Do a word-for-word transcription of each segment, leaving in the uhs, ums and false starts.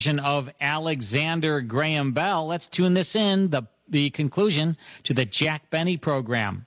Of Alexander Graham Bell. Let's tune this in, the the conclusion to the Jack Benny program.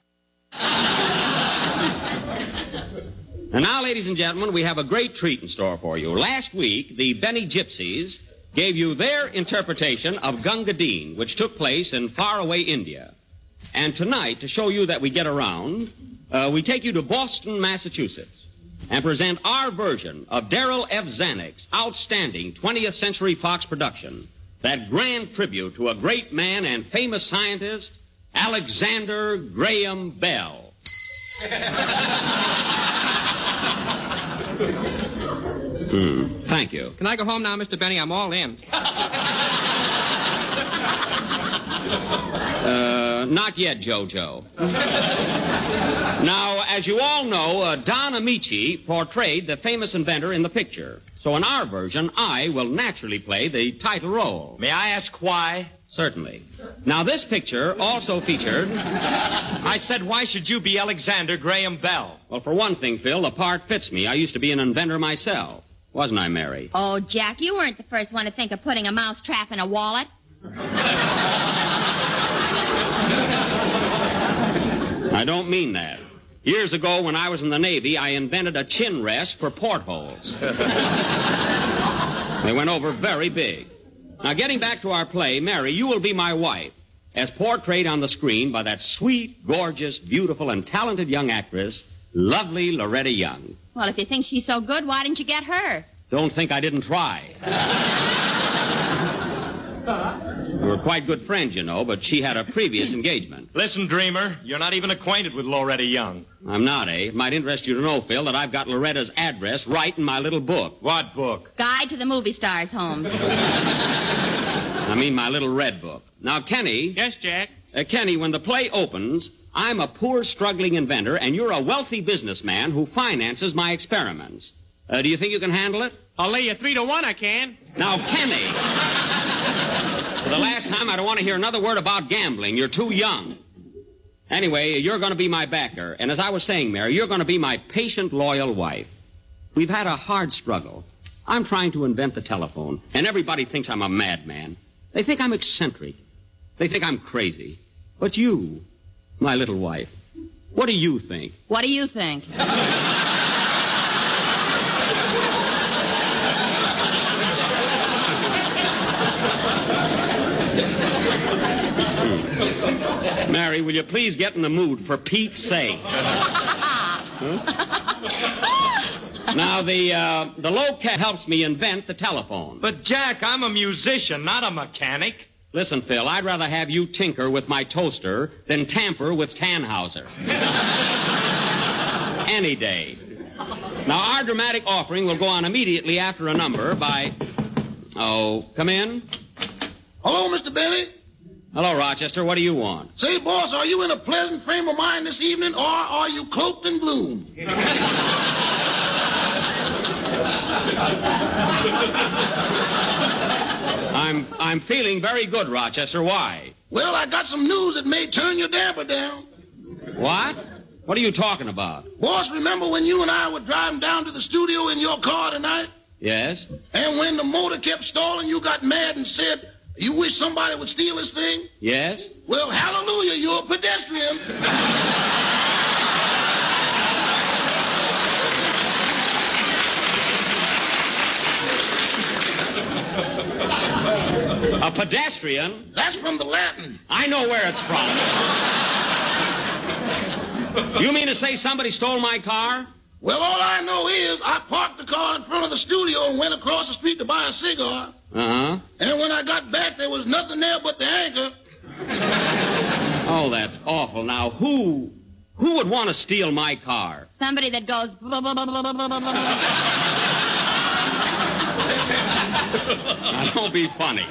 And now, ladies and gentlemen, we have a great treat in store for you. Last week, the Benny Gypsies gave you their interpretation of Gunga Din, which took place in faraway India. And tonight, to show you that we get around, uh, we take you to Boston, Massachusetts, and present our version of Darrell F. Zanuck's outstanding twentieth Century Fox production, that grand tribute to a great man and famous scientist, Alexander Graham Bell. hmm. Thank you. Can I go home now, Mister Benny? I'm all in. Uh, not yet, Jojo. Now, as you all know, uh, Don Amici portrayed the famous inventor in the picture. So in our version, I will naturally play the title role. May I ask why? Certainly. Now, this picture also featured... I said, why should you be Alexander Graham Bell? Well, for one thing, Phil, the part fits me. I used to be an inventor myself. Wasn't I, Mary? Oh, Jack, you weren't the first one to think of putting a mousetrap in a wallet. I don't mean that. Years ago, when I was in the Navy, I invented a chin rest for portholes. They went over very big. Now, getting back to our play, Mary, you will be my wife, as portrayed on the screen by that sweet, gorgeous, beautiful, and talented young actress, lovely Loretta Young. Well, if you think she's so good, why didn't you get her? Don't think I didn't try. We were quite good friends, you know, but she had a previous engagement. Listen, Dreamer, you're not even acquainted with Loretta Young. I'm not, eh? It might interest you to know, Phil, that I've got Loretta's address right in my little book. What book? Guide to the Movie Stars' Homes. I mean my little red book. Now, Kenny... Yes, Jack? Uh, Kenny, when the play opens, I'm a poor, struggling inventor, and you're a wealthy businessman who finances my experiments. Uh, do you think you can handle it? I'll lay you three to one, I can. Now, Kenny... For the last time, I don't want to hear another word about gambling. You're too young. Anyway, you're going to be my backer. And as I was saying, Mary, you're going to be my patient, loyal wife. We've had a hard struggle. I'm trying to invent the telephone, and everybody thinks I'm a madman. They think I'm eccentric. They think I'm crazy. But you, my little wife, what do you think? What do you think? Mary, will you please get in the mood for Pete's sake? Huh? Now, the uh, the low cat helps me invent the telephone. But, Jack, I'm a musician, not a mechanic. Listen, Phil, I'd rather have you tinker with my toaster than tamper with Tannhauser. Any day. Now, our dramatic offering will go on immediately after a number by... Oh, come in. Hello, Mister Benny. Hello, Rochester. What do you want? Say, boss, are you in a pleasant frame of mind this evening, or are you cloaked in gloom? I'm I'm feeling very good, Rochester. Why? Well, I got some news that may turn your damper down. What? What are you talking about? Boss, remember when you and I were driving down to the studio in your car tonight? Yes? And when the motor kept stalling, you got mad and said, you wish somebody would steal this thing? Yes? Well, hallelujah, you're a pedestrian. A pedestrian? That's from the Latin. I know where it's from. You mean to say somebody stole my car? Well, all I know is I parked the car in front of the studio and went across the street to buy a cigar. Uh-huh. And when I got back, there was nothing there but the anchor. Oh, that's awful. Now, who... who would want to steal my car? Somebody that goes... Now, don't be funny.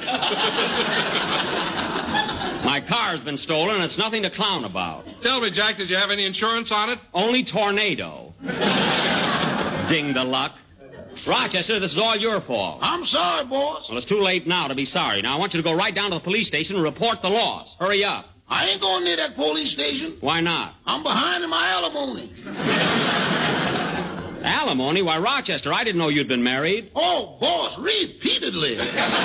My car's been stolen, and it's nothing to clown about. Tell me, Jack, did you have any insurance on it? Only tornado. Ding the luck. Rochester, this is all your fault. I'm sorry, boss. Well, it's too late now to be sorry. Now, I want you to go right down to the police station and report the loss. Hurry up. I ain't going near that police station. Why not? I'm behind in my alimony. Alimony? Why, Rochester, I didn't know you'd been married. Oh, boss, repeatedly.